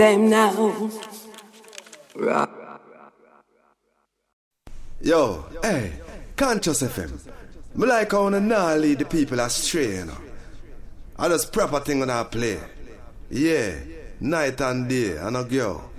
them now. Yo, hey, Conscious FM. Me like how you now lead the people astray, you know. I just proper thing when I play. Yeah, night and day, and a girl.